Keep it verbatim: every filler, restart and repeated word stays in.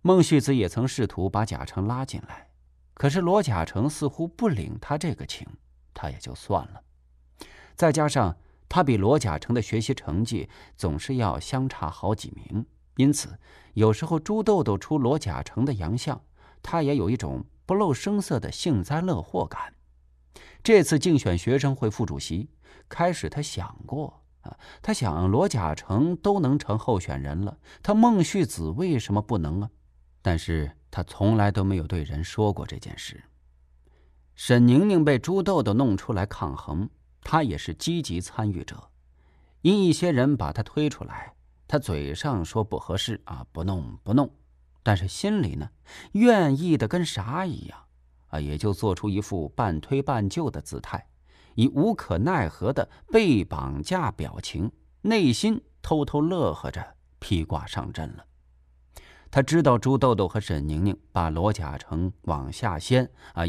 孟旭子也曾试图把贾成拉进来，可是罗贾成似乎不领他这个情，他也就算了。再加上他比罗贾成的学习成绩总是要相差好几名，因此有时候朱豆豆出罗贾成的洋相，他也有一种不露声色的幸灾乐祸感。这次竞选学生会副主席，开始他想过啊，他想罗贾成都能成候选人了，他孟旭子为什么不能啊？但是他从来都没有对人说过这件事。沈宁宁被朱豆豆弄出来抗衡，他也是积极参与者。因一些人把他推出来，他嘴上说不合适啊，不弄不弄，但是心里呢，愿意的跟啥一样啊，也就做出一副半推半就的姿态，以无可奈何的被绑架表情，内心偷偷乐呵着披挂上阵了。他知道朱豆豆和沈宁宁把罗贾成往下掀啊，